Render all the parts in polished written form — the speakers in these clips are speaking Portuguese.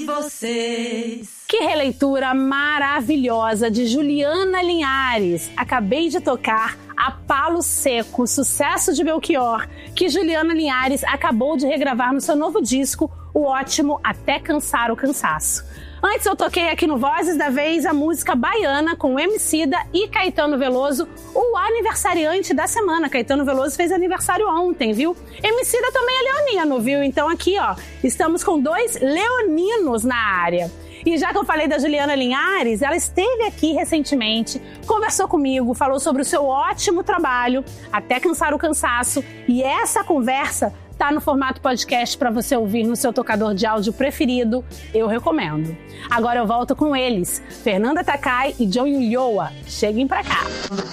vocês. Que releitura maravilhosa de Juliana Linhares. Acabei de tocar A Palo Seco, sucesso de Belchior, que Juliana Linhares acabou de regravar no seu novo disco, o ótimo Até Cansar o Cansaço. Antes eu toquei aqui no Vozes da Vez a música Baiana com Emicida e Caetano Veloso, o aniversariante da semana. Caetano Veloso fez aniversário ontem, viu? Emicida também é leonino, viu? Então aqui, ó, estamos com 2 leoninos na área. E já que eu falei da Juliana Linhares, ela esteve aqui recentemente, conversou comigo, falou sobre o seu ótimo trabalho, Até Cansar o Cansaço, e essa conversa tá no formato podcast para você ouvir no seu tocador de áudio preferido, eu recomendo. Agora eu volto com eles, Fernanda Takai e John Ulloa. Cheguem pra cá.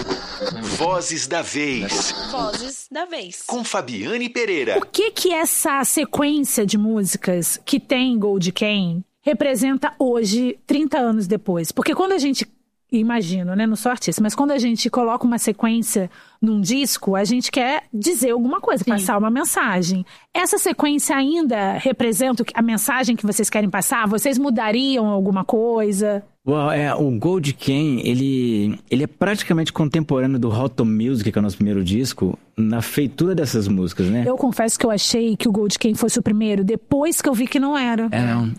Vozes da Vez. Vozes da Vez. Com Fabiane Pereira. O que essa sequência de músicas que tem Gold Chain representa hoje, 30 anos depois? Porque quando a gente, imagino, né, não sou artista, mas quando a gente coloca uma sequência num disco, a gente quer dizer alguma coisa, Sim. passar uma mensagem. Essa sequência ainda representa a mensagem que vocês querem passar? Vocês mudariam alguma coisa? O Gold Chain, ele é praticamente contemporâneo do Hot Music, que é o nosso primeiro disco, na feitura dessas músicas, né? Eu confesso que eu achei que o Gold Chain fosse o primeiro, depois que eu vi que não era.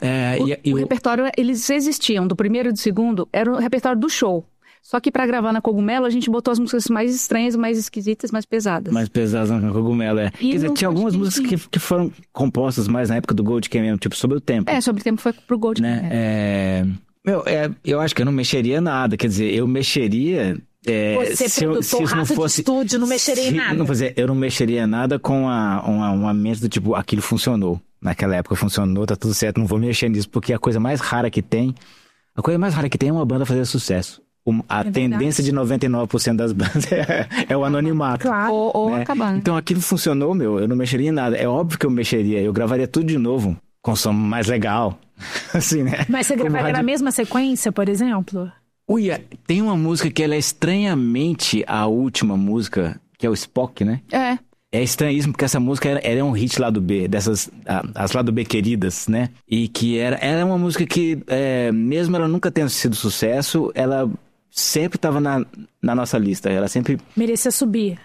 O repertório, eles existiam, do primeiro e do segundo, era o repertório do show. Só que pra gravar na Cogumelo, a gente botou as músicas mais estranhas, mais esquisitas, mais pesadas. Mais pesadas na Cogumelo, é. E Quer dizer, tinha algumas músicas que foram compostas mais na época do Gold Chain mesmo, tipo Sobre o Tempo. Sobre o Tempo foi pro Gold Chain. Né? Eu acho que eu não mexeria nada, quer dizer, eu mexeria... Você, produtor, rato de estúdio, não mexeria em nada. Eu não mexeria nada com uma mente do tipo, aquilo funcionou. Naquela época funcionou, tá tudo certo, não vou mexer nisso, porque a coisa mais rara que tem é uma banda fazer sucesso. A tendência de 99% das bandas é o anonimato. Claro. Ou né? acabar. Então aquilo funcionou, eu não mexeria em nada. É óbvio que eu mexeria, eu gravaria tudo de novo, com som mais legal. Assim, né? Mas você gravaria na mesma sequência, por exemplo? Tem uma música que ela é estranhamente a última música, que é o Spock, né? É estranhíssimo, porque essa música ela é um hit lado B, as lado B queridas, né? E que ela é uma música que, mesmo ela nunca tendo sido sucesso, ela sempre estava na nossa lista, ela sempre... Merecia subir.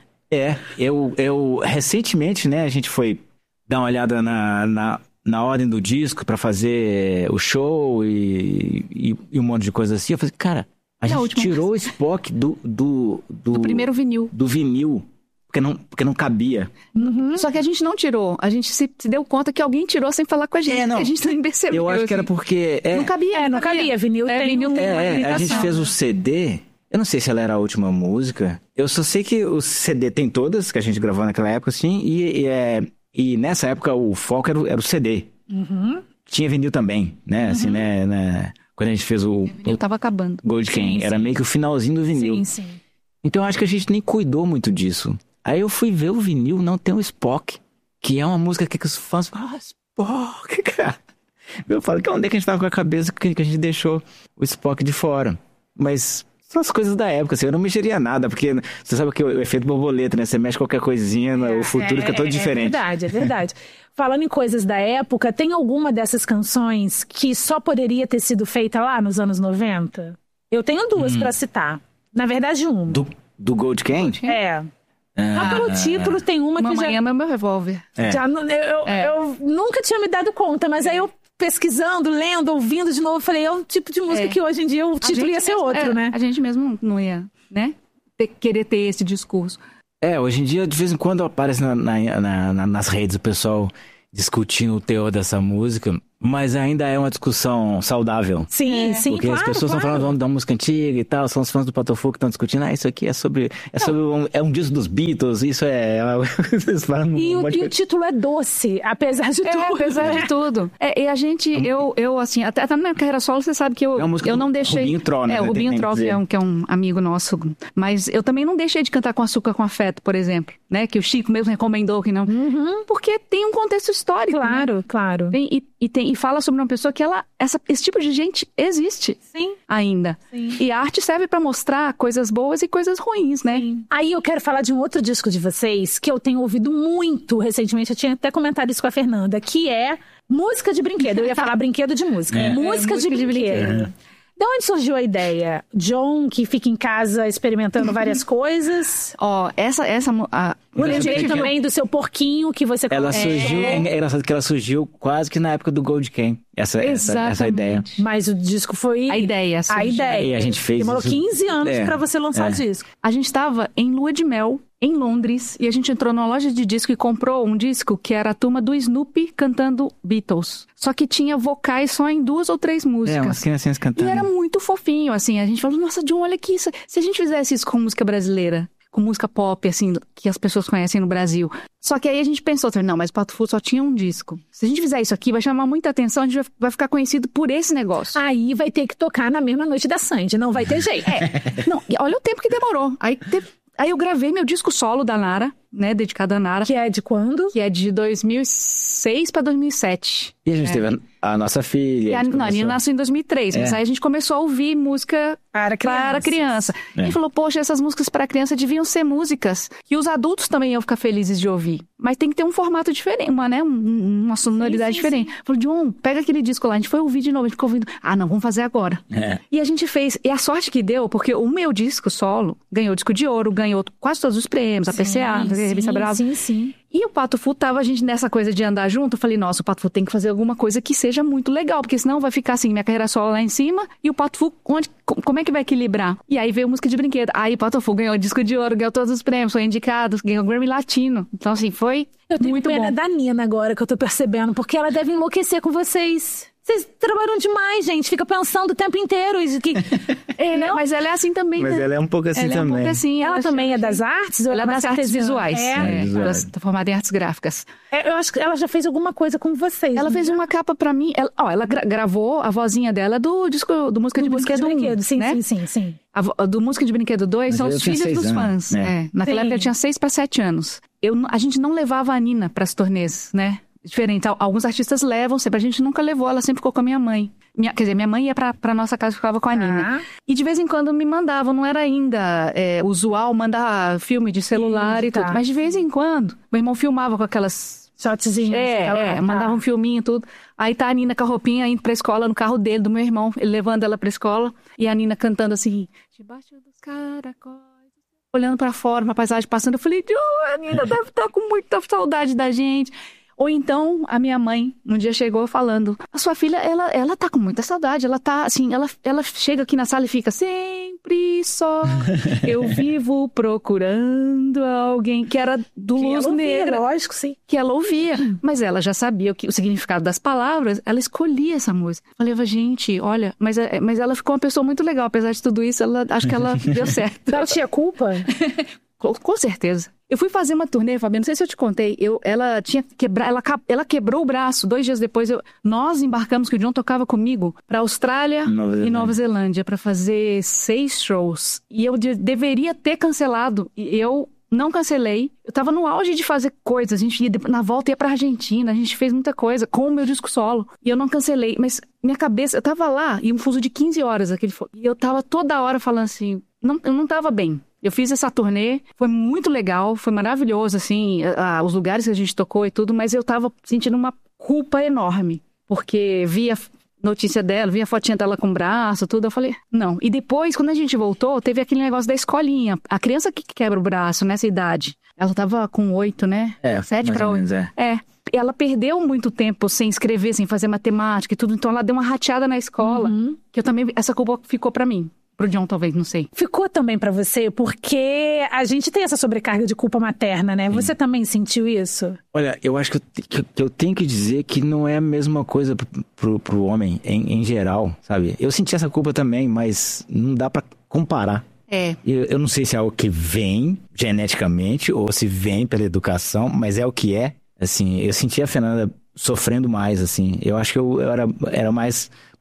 Eu recentemente, né, a gente foi dar uma olhada na ordem do disco pra fazer o show e um monte de coisa assim. Eu falei, cara, a gente tirou o Spock do primeiro vinil. Do vinil, porque não cabia. Uhum. Só que a gente não tirou. A gente se deu conta que alguém tirou sem falar com a gente. A gente nem percebeu. Eu acho que era porque... Não cabia. Não cabia. Vinil tem uma limitação. A gente fez o CD... Eu não sei se ela era a última música. Eu só sei que o CD tem todas, que a gente gravou naquela época, assim, e nessa época o foco era o CD. Uhum. Tinha vinil também, né? Assim, né? Quando a gente fez o... Eu tava acabando. Gold Chain. Era meio que o finalzinho do vinil. Sim. Então eu acho que a gente nem cuidou muito disso. Aí eu fui ver o vinil, não tem o Spock, que é uma música que os fãs falam, Spock, cara. Eu falo, que onde é que a gente tava com a cabeça que a gente deixou o Spock de fora? Mas... são as coisas da época, assim, eu não mexeria nada, porque você sabe que o efeito borboleta, né? Você mexe qualquer coisinha, o futuro fica todo diferente. É verdade. Falando em coisas da época, tem alguma dessas canções que só poderia ter sido feita lá nos anos 90? Eu tenho 2 pra citar. Na verdade, uma. Do Gold Chain? Pelo título tem uma que Mamãe ama meu revólver. Eu nunca tinha me dado conta, mas aí eu pesquisando, lendo, ouvindo de novo, falei, é um tipo de música que hoje em dia o título ia ser outro, né? A gente mesmo não ia, né? Querer ter esse discurso. Hoje em dia, de vez em quando aparece nas redes o pessoal discutindo o teor dessa música, mas ainda é uma discussão saudável. Sim, porque claro, as pessoas estão falando da música antiga e tal, são os fãs do Patofu que estão discutindo, isso aqui é um disco dos Beatles, isso e o título é doce, apesar de tudo. Apesar de tudo. E a gente, eu assim, até na minha carreira solo, você sabe que eu não deixei... Rubinho Tro, né? O Rubinho Tro, que é um amigo nosso, mas eu também não deixei de cantar Com Açúcar com Afeto, por exemplo, né? Que o Chico mesmo recomendou que não... Porque tem um contexto histórico. Claro. E fala sobre uma pessoa que esse tipo de gente existe ainda. Sim. E a arte serve pra mostrar coisas boas e coisas ruins, né? Sim. Aí eu quero falar de um outro disco de vocês que eu tenho ouvido muito recentemente, eu tinha até comentado isso com a Fernanda, que é Música de brinquedo. Eu ia falar brinquedo de música. Música de brinquedo. De onde surgiu a ideia? John, que fica em casa experimentando várias coisas. Eu lembrei também do seu porquinho que você... Ela surgiu, é engraçado que ela surgiu quase que na época do Gold Can, essa ideia. Mas o disco foi... A ideia. E a gente fez demorou isso. 15 anos pra você lançar o disco. A gente estava em lua de mel, em Londres, e a gente entrou numa loja de disco e comprou um disco que era a turma do Snoopy cantando Beatles. Só que tinha vocais só em 2 ou 3 músicas. Umas criancinhas cantando. E era muito fofinho, assim. A gente falou, nossa, John, olha que isso. Se a gente fizesse isso com música brasileira, com música pop, assim, que as pessoas conhecem no Brasil. Só que aí a gente pensou, não, mas o Pato Fu só tinha um disco. Se a gente fizer isso aqui, vai chamar muita atenção, a gente vai ficar conhecido por esse negócio. Aí vai ter que tocar na mesma noite da Sandy, não vai ter jeito. Não, olha o tempo que demorou. Aí eu gravei meu disco solo da Nara, né, dedicado a Nara. Que é de quando? Que é de 2006 pra 2007. E a gente teve a nossa filha. A Nina nasceu em 2003, mas aí a gente começou a ouvir música para criança. E falou, poxa, essas músicas para criança deviam ser músicas que os adultos também iam ficar felizes de ouvir. Mas tem que ter um formato diferente, uma sonoridade diferente. Falou, John, pega aquele disco lá. A gente foi ouvir de novo, a gente ficou ouvindo. Não, vamos fazer agora. E a gente fez. E a sorte que deu, porque o meu disco solo ganhou disco de ouro, ganhou quase todos os prêmios, a PCA, a Revista Brava. Sim. E o Pato Fu tava, a gente nessa coisa de andar junto, eu falei, nossa, o Pato Fu tem que fazer alguma coisa que seja muito legal, porque senão vai ficar assim, minha carreira solo lá em cima, e o Pato Fu, como é que vai equilibrar? E aí veio música de brinquedo. Aí o Pato Fu ganhou disco de ouro, ganhou todos os prêmios, foi indicado, ganhou o Grammy Latino. Então assim, foi eu tenho muito pena bom. Da Nina agora, que eu tô percebendo, porque ela deve enlouquecer com vocês. Vocês trabalham demais, gente. Fica pensando o tempo inteiro. Não? Mas ela é assim também. Mas ela é um pouco assim também. Um pouco assim, ela também é das artes? Ela é das artes visuais. Ela está formada em artes gráficas. Eu acho que ela já fez alguma coisa com vocês. Ela fez uma capa pra mim. Ela gravou a vozinha dela do disco do Música de Brinquedo 1. Sim, né? sim. Do Música de Brinquedo 2 são os filhos dos fãs. Naquela época eu tinha 6 para 7 anos. A gente não levava a Nina para as turnês, né? Diferente. Alguns artistas levam, sempre. A gente nunca levou, ela sempre ficou com a minha mãe. Minha mãe ia pra nossa casa e ficava com a Nina. E de vez em quando me mandavam, não era ainda usual mandar filme de celular e tudo. Mas de vez em quando, meu irmão filmava com aquelas... shotzinhos. Mandava um filminho e tudo. Aí tá a Nina com a roupinha indo pra escola no carro dele, do meu irmão, ele levando ela pra escola. E a Nina cantando assim, debaixo dos caracóis, olhando pra fora, uma paisagem passando. Eu falei, a Nina deve estar com muita saudade da gente. Ou então, a minha mãe, um dia chegou falando, a sua filha, ela tá com muita saudade, ela tá, assim, ela chega aqui na sala e fica, sempre só, eu vivo procurando alguém, que era do Luz Negra. Lógico, sim. Que ela ouvia, mas ela já sabia o significado das palavras, ela escolhia essa música. Eu falei, gente, olha, mas ela ficou uma pessoa muito legal, apesar de tudo isso, acho que ela deu certo. Ela tinha culpa? Com certeza. Eu fui fazer uma turnê, Fabiana, não sei se eu te contei, ela quebrou o braço. 2 dias depois, nós embarcamos, que o John tocava comigo, pra Austrália e Nova Zelândia, pra fazer 6 shows. E eu deveria ter cancelado, e eu não cancelei. Eu tava no auge de fazer coisas, a gente na volta ia pra Argentina, a gente fez muita coisa com o meu disco solo. E eu não cancelei, mas minha cabeça, eu tava lá, e um fuso de 15 horas, e eu tava toda hora falando assim, eu não tava bem. Eu fiz essa turnê, foi muito legal, foi maravilhoso, assim, os lugares que a gente tocou e tudo, mas eu tava sentindo uma culpa enorme, porque via notícia dela, via a fotinha dela com o braço, tudo, eu falei, não. E depois, quando a gente voltou, teve aquele negócio da escolinha, a criança que quebra o braço nessa idade, ela tava com 8, né? 7 para 8. Ela perdeu muito tempo sem escrever, sem fazer matemática e tudo, então ela deu uma rateada na escola, que eu também, essa culpa ficou pra mim. Pro John, talvez, não sei. Ficou também pra você, porque a gente tem essa sobrecarga de culpa materna, né? Você também sentiu isso? Olha, eu acho que eu tenho que dizer que não é a mesma coisa pro homem, em geral, sabe? Eu senti essa culpa também, mas não dá pra comparar. Eu não sei se é algo que vem geneticamente ou se vem pela educação, mas é o que é. Assim, eu senti a Fernanda sofrendo mais, assim. Eu acho que eu era mais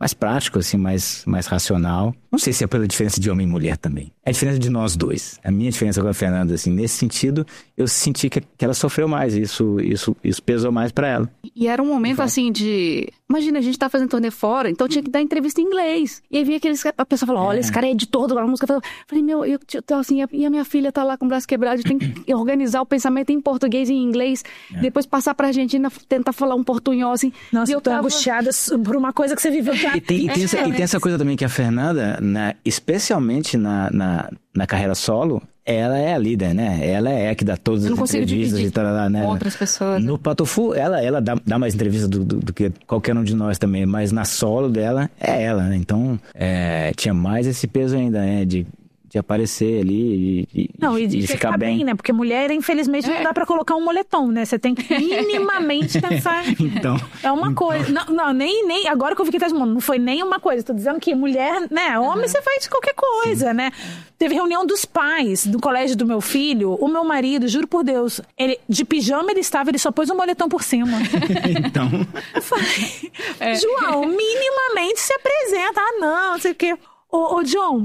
mais prático, assim, mais racional. Não sei se é pela diferença de homem e mulher também. É a diferença de nós dois. A minha diferença com a Fernanda, assim, nesse sentido, eu senti que ela sofreu mais. Isso pesou mais pra ela. E era um momento, assim, de... Imagina, a gente tá fazendo turnê fora, então tinha que dar entrevista em inglês. E aí vinha a pessoa falou, olha, esse cara é editor da música. Eu falei, eu tô assim, e a minha filha tá lá com o braço quebrado, tem que organizar o pensamento em português e em inglês, depois passar pra Argentina, tentar falar um portunhol, assim. Nossa, eu tô angustiada por uma coisa que você viveu. E tem essa coisa também que a Fernanda, especialmente na carreira solo, ela é a líder, né? Ela é a que dá todas as entrevistas e tal, né? Outras pessoas. No Patofu, ela dá mais entrevistas do que qualquer um de nós também, mas na solo dela, é ela, né? Então, tinha mais esse peso ainda, né? De aparecer ali e ficar bem, né? Porque mulher, infelizmente, não dá pra colocar um moletom, né? Você tem que minimamente pensar. Então. É uma coisa. Não, nem. Agora que eu fiquei transmando, não foi nem uma coisa. Tô dizendo que mulher, né? Homem, você faz qualquer coisa, né? Teve reunião dos pais do colégio do meu filho. O meu marido, juro por Deus, ele de pijama ele só pôs um moletom por cima. Então. Eu falei, João, minimamente se apresenta. Não sei o quê. Ô, John,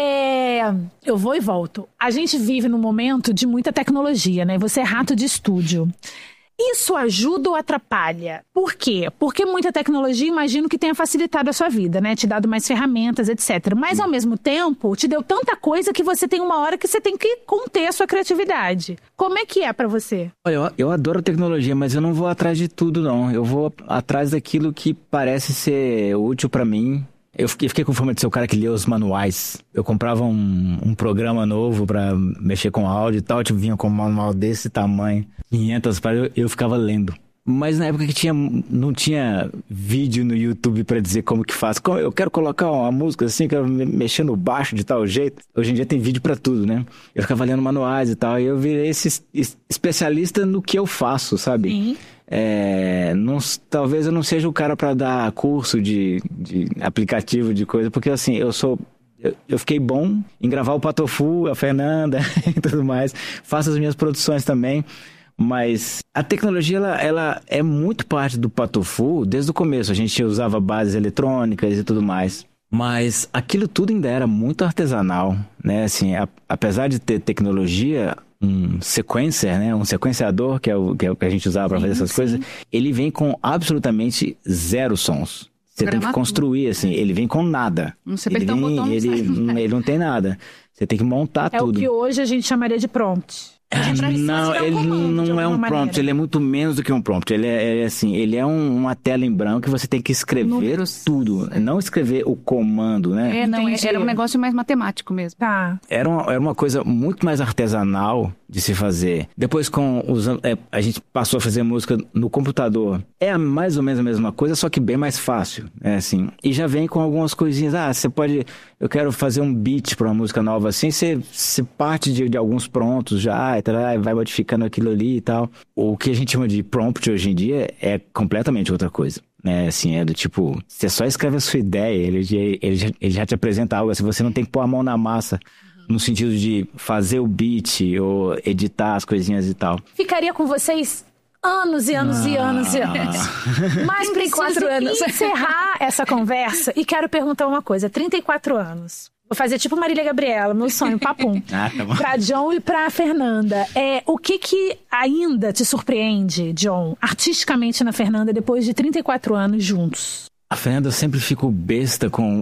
eu vou e volto. A gente vive num momento de muita tecnologia, né? Você é rato de estúdio. Isso ajuda ou atrapalha? Por quê? Porque muita tecnologia, imagino que tenha facilitado a sua vida, né? Te dado mais ferramentas, etc. Mas, ao mesmo tempo, te deu tanta coisa que você tem uma hora que você tem que conter a sua criatividade. Como é que é pra você? Olha, eu adoro a tecnologia, mas eu não vou atrás de tudo, não. Eu vou atrás daquilo que parece ser útil pra mim. Eu fiquei com fome de ser o cara que lê os manuais. Eu comprava um programa novo pra mexer com áudio e tal, tipo, vinha com um manual desse tamanho, 500 páginas, eu ficava lendo. Mas na época que não tinha vídeo no YouTube pra dizer como que faz. Eu quero colocar uma música assim, quero mexer no baixo de tal jeito. Hoje em dia tem vídeo pra tudo, né? Eu ficava lendo manuais e tal, e eu virei esse especialista no que eu faço, sabe? Sim. Talvez eu não seja o cara para dar curso de aplicativo, de coisa, porque assim, eu fiquei bom em gravar o Patofu, a Fernanda e tudo mais, faço as minhas produções também, mas a tecnologia ela é muito parte do Patofu desde o começo. A gente usava bases eletrônicas e tudo mais, mas aquilo tudo ainda era muito artesanal, né? Assim, apesar de ter tecnologia, um sequencer, né? Um sequenciador, que é o que a gente usava para fazer essas coisas, ele vem com absolutamente zero sons. Você tem que construir, assim, ele vem com nada. Você apertar um botão, ele não tem nada. Você tem que montar tudo. É o que hoje a gente chamaria de prompt. Não, ele não é um prompt, ele é muito menos do que um prompt. Ele é uma tela em branco que você tem que escrever tudo. Não escrever o comando, né? Era um negócio mais matemático mesmo. Tá. Era uma coisa muito mais artesanal de se fazer. Depois, a gente passou a fazer música no computador. É mais ou menos a mesma coisa, só que bem mais fácil. Assim. E já vem com algumas coisinhas. Você pode... Eu quero fazer um beat para uma música nova assim. Você parte de alguns prontos já, e tal, vai modificando aquilo ali e tal. O que a gente chama de prompt hoje em dia é completamente outra coisa. Assim, é do tipo, você só escreve a sua ideia, ele já te apresenta algo, assim, você não tem que pôr a mão na massa, no sentido de fazer o beat ou editar as coisinhas e tal. Ficaria com vocês anos e anos e anos e anos. Mas preciso encerrar essa conversa e quero perguntar uma coisa. 34 anos. Vou fazer tipo Marília Gabriela, meu sonho, papum. Tá bom. Pra John e pra Fernanda. O que ainda te surpreende, John, artisticamente na Fernanda, depois de 34 anos juntos? A Fernanda, eu sempre fico besta com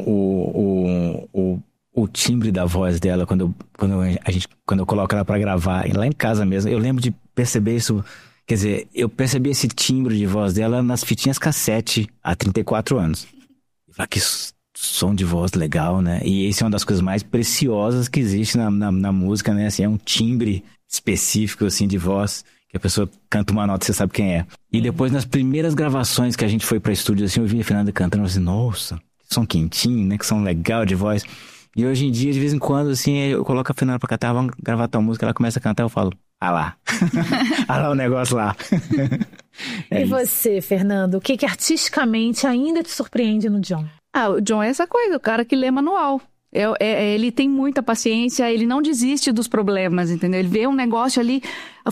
o timbre da voz dela quando eu coloco ela pra gravar. Lá em casa mesmo, eu lembro de perceber isso. Quer dizer, eu percebi esse timbre de voz dela nas fitinhas cassete há 34 anos. Eu falei, que som de voz legal, né? E esse é uma das coisas mais preciosas que existe na música, né? Assim, é um timbre específico, assim, de voz, que a pessoa canta uma nota e você sabe quem é. E depois, nas primeiras gravações que a gente foi pra estúdio, assim, eu vi a Fernanda cantando, assim, nossa, que som quentinho, né? Que som legal de voz. E hoje em dia, de vez em quando, assim, eu coloco a Fernanda pra cantar, vamos gravar tal música, ela começa a cantar, eu falo, lá. Lá o negócio lá. E você, Fernando, o que artisticamente ainda te surpreende no John? O John é essa coisa, o cara que lê manual. Ele tem muita paciência, ele não desiste dos problemas, entendeu? Ele vê um negócio ali,